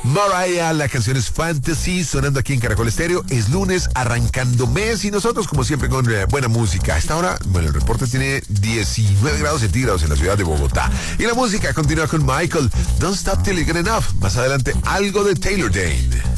Mariah, la canción es Fantasy, sonando aquí en Caracol Estéreo. Es lunes, arrancando mes, y nosotros, como siempre, con buena música. A esta hora, bueno, el reporte tiene 19 grados centígrados en la ciudad de Bogotá. Y la música continúa con Michael, Don't Stop Till You Get Enough. Más adelante, algo de Taylor Dane.